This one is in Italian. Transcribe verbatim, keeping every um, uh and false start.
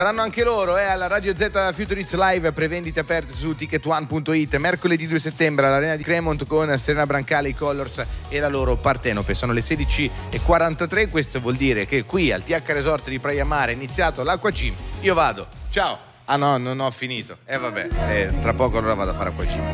Saranno anche loro eh, alla Radio Z Future Live, prevendite aperte su ticket one punto it. Mercoledì due settembre all'Arena di Cremont con Serena Brancale, i Colors e la loro Partenope. Sono le sedici e quarantatré, questo vuol dire che qui al T H Resort di Praia Mare è iniziato l'Acqua Gym. Io vado, ciao. Ah no, non ho finito. E eh, vabbè, eh, tra poco allora vado a fare Acqua Gym.